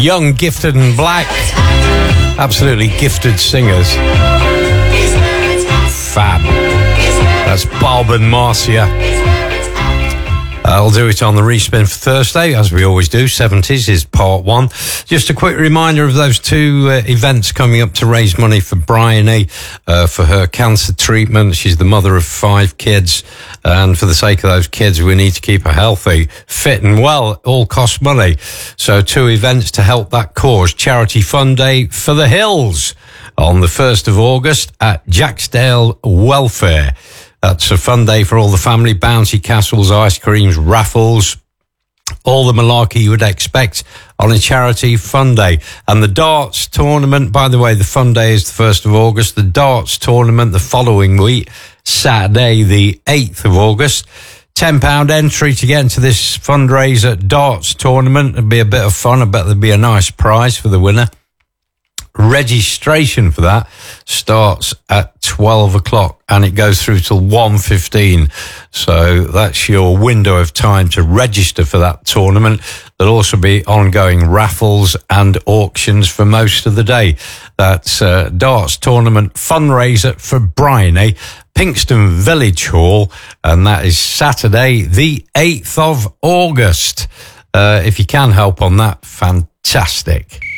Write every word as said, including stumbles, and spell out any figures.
Young, Gifted and Black. Absolutely gifted singers. Fab. That's Bob and Marcia. I'll do it on the respin for Thursday, as we always do. seventies is part one. Just a quick reminder of those two uh, events coming up to raise money for Bryony uh, for her cancer treatment. She's the mother of five kids, and for the sake of those kids, we need to keep her healthy, fit and well. It all costs money. So two events to help that cause. Charity Fun Day for the Hills on the first of August at Jacksdale Welfare. That's a fun day for all the family. Bouncy castles, ice creams, raffles, all the malarkey you would expect on a charity fun day. And the darts tournament, by the way, the fun day is the first of August. The darts tournament the following week, Saturday the eighth of August. ten pound entry to get into this fundraiser darts tournament. It'll be a bit of fun. I bet there'll be a nice prize for the winner. Registration for that starts at twelve o'clock and it goes through till one fifteen. So that's your window of time to register for that tournament. There'll also be ongoing raffles and auctions for most of the day. That's uh, darts tournament fundraiser for Bryony, Pinkston Village Hall, and that is Saturday the eighth of August. Uh, if you can help on that, fantastic.